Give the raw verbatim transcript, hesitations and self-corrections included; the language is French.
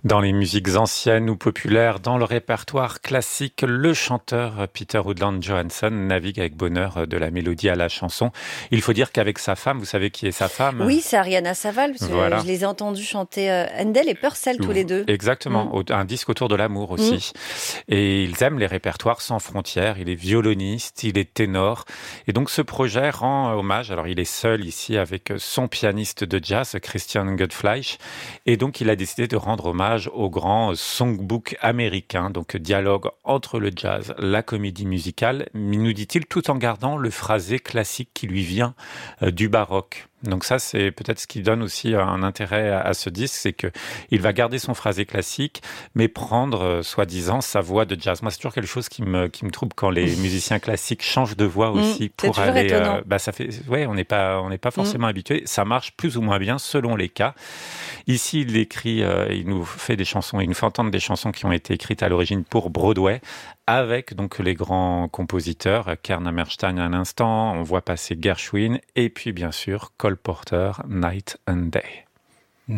Dans les musiques anciennes ou populaires, dans le répertoire classique, le chanteur Peter Woodland Johansson navigue avec bonheur de la mélodie à la chanson. Il faut dire qu'avec sa femme, vous savez qui est sa femme ? Oui, c'est Ariana Saval, parce que Voilà. je les ai entendus chanter euh, Handel et Purcell tous les deux. Exactement, Mm. un disque autour de l'amour aussi. Mm. Et ils aiment les répertoires sans frontières. Il est violoniste, il est ténor. Et donc ce projet rend hommage, alors il est seul ici avec son pianiste de jazz, Christian Gottfleisch. Et donc il a décidé de rendre hommage au grand songbook américain, donc dialogue entre le jazz, la comédie musicale, nous dit-il, tout en gardant le phrasé classique qui lui vient euh, du baroque. Donc ça, c'est peut-être ce qui donne aussi un intérêt à ce disque, c'est que il va garder son phrasé classique, mais prendre, euh, soi-disant, sa voix de jazz. Moi, c'est toujours quelque chose qui me qui me trouble quand les musiciens classiques changent de voix aussi mmh, pour aller. Euh, bah ça fait, ouais, on n'est pas on n'est pas forcément mmh. habitué. Ça marche plus ou moins bien selon les cas. Ici, il écrit, euh, il nous fait des chansons, il nous fait entendre des chansons qui ont été écrites à l'origine pour Broadway, avec donc les grands compositeurs, Kern Hammerstein à l'instant, on voit passer Gershwin, et puis bien sûr Cole Porter, Night and Day.